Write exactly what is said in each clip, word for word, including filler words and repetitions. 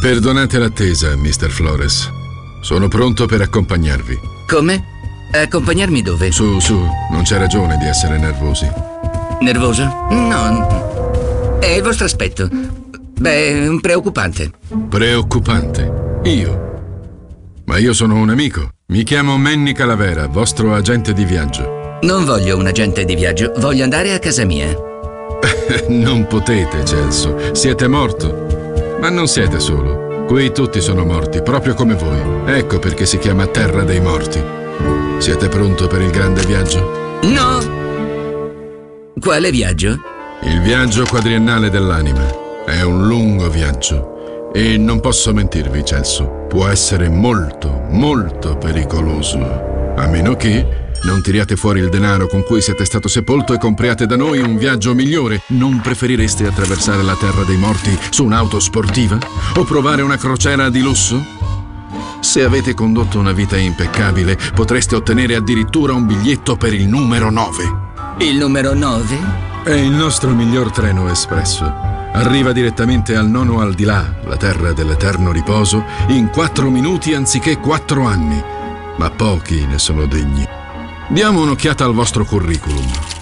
Perdonate l'attesa, mister Flores. Sono pronto per accompagnarvi. Come? Accompagnarmi dove? Su, su, non c'è ragione di essere nervosi. Nervoso? No. È il vostro aspetto. Beh, preoccupante. Preoccupante? Io? Ma io sono un amico. Mi chiamo Manny Calavera, vostro agente di viaggio. Non voglio un agente di viaggio, voglio andare a casa mia. Non potete, Celso. Siete morto. Ma non siete solo. Qui tutti sono morti, proprio come voi. Ecco perché si chiama Terra dei Morti. Siete pronto per il grande viaggio? No! Quale viaggio? Il viaggio quadriennale dell'anima. È un lungo viaggio. E non posso mentirvi, Celso. Può essere molto, molto pericoloso. A meno che non tiriate fuori il denaro con cui siete stato sepolto e compriate da noi un viaggio migliore. Non preferireste attraversare la terra dei morti su un'auto sportiva? O provare una crociera di lusso? Se avete condotto una vita impeccabile, potreste ottenere addirittura un biglietto per il numero nove. Il numero nove? È il nostro miglior treno espresso. Arriva direttamente al nono al di là, la terra dell'eterno riposo, in quattro minuti anziché quattro anni. Ma pochi ne sono degni. Diamo un'occhiata al vostro curriculum.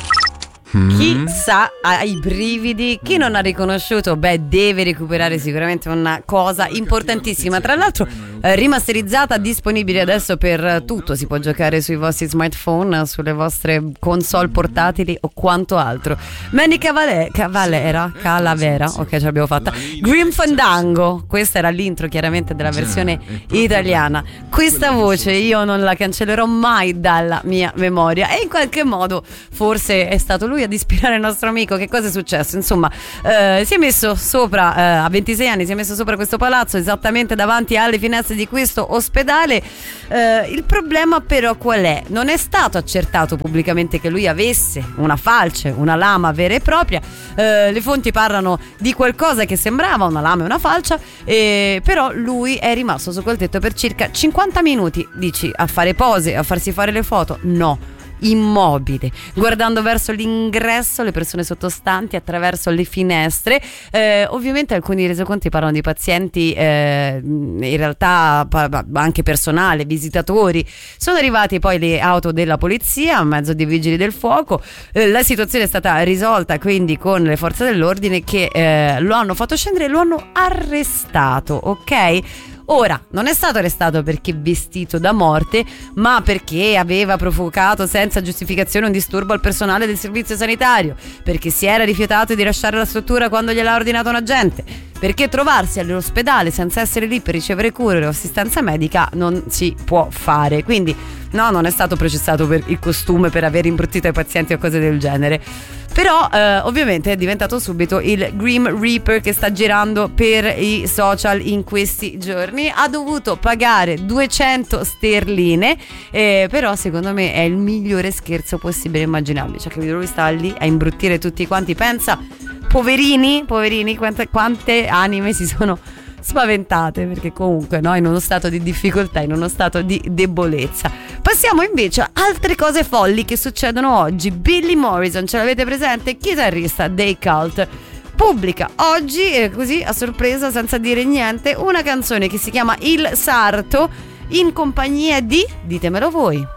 Chi sa ha i brividi, chi non ha riconosciuto, beh, deve recuperare sicuramente una cosa importantissima. Tra l'altro eh, rimasterizzata, disponibile adesso per tutto, si può giocare sui vostri smartphone, sulle vostre console portatili o quanto altro. Manny Cavale- Cavalera, Calavera, ok, ce l'abbiamo fatta. Grim Fandango, questa era l'intro chiaramente della versione italiana. Questa voce io non la cancellerò mai dalla mia memoria e in qualche modo forse è stato lui ad ispirare il nostro amico. Che cosa è successo? Insomma, eh, si è messo sopra, eh, a ventisei anni si è messo sopra questo palazzo, esattamente davanti alle finestre di questo ospedale. Eh, il problema però qual è? Non è stato accertato pubblicamente che lui avesse una falce, una lama vera e propria. Eh, le fonti parlano di qualcosa che sembrava una lama e una falcia, eh, però lui è rimasto su quel tetto per circa cinquanta minuti, dici, a fare pose, a farsi fare le foto? No. Immobile, guardando verso l'ingresso, le persone sottostanti attraverso le finestre. Eh, ovviamente alcuni resoconti parlano di pazienti, eh, in realtà anche personale, visitatori. Sono arrivati poi le auto della polizia a mezzo di vigili del fuoco. Eh, la situazione è stata risolta quindi con le forze dell'ordine che eh, lo hanno fatto scendere e lo hanno arrestato, ok? Ora, non è stato arrestato perché vestito da morte, ma perché aveva provocato senza giustificazione un disturbo al personale del servizio sanitario, perché si era rifiutato di lasciare la struttura quando gliel'ha ordinato un agente, perché trovarsi all'ospedale senza essere lì per ricevere cure o assistenza medica non si può fare. Quindi no, non è stato processato per il costume, per aver imbruttito i pazienti o cose del genere. Però eh, ovviamente è diventato subito il Grim Reaper che sta girando per i social in questi giorni. Ha dovuto pagare duecento sterline, eh, però secondo me è il migliore scherzo possibile e immaginabile. Cioè, capito, lui sta lì a imbruttire tutti quanti. Pensa, poverini, poverini, quante, quante anime si sono spaventate, perché comunque no, in uno stato di difficoltà, in uno stato di debolezza. Passiamo invece a altre cose folli che succedono oggi. Billy Morrison, ce l'avete presente? Chitarrista dei Cult, pubblica oggi, eh, così a sorpresa, senza dire niente, una canzone che si chiama Il Sarto in compagnia di, ditemelo voi.